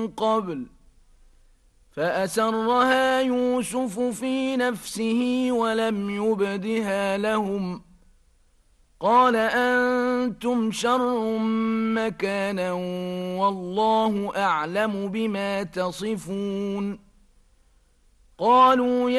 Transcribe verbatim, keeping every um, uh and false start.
قبل فأسرها يوسف في نفسه ولم يبدها لهم قال أنتم شر مكانا والله أعلم بما تصفون قالوا